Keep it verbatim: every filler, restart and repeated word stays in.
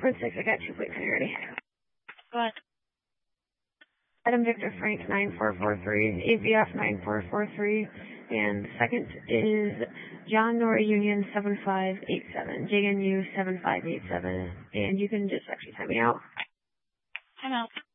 Front six, I got two plates when you're ready. Go ahead. Adam Victor Frank nine four four three, A V F nine four four three, and second is John Nora Union seven five eight seven, J N U seven five eight seven, and you can just actually time me out. Time out.